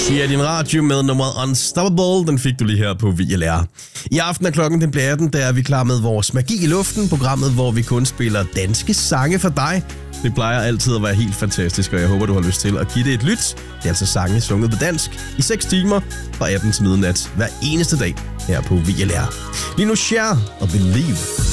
Shia din radio med nummeret Unstoppable. Den fik du lige her på VLR. I aften er klokken den bliver 18, der er vi klar med vores Magi i Luften, programmet, hvor vi kun spiller danske sange for dig. Det plejer altid at være helt fantastisk, og jeg håber, du har lyst til at give det et lyt. Det er altså sange sunget på dansk i 6 timer fra 18 til midnat hver eneste dag her på VLR. Lige nu Cher og Believe.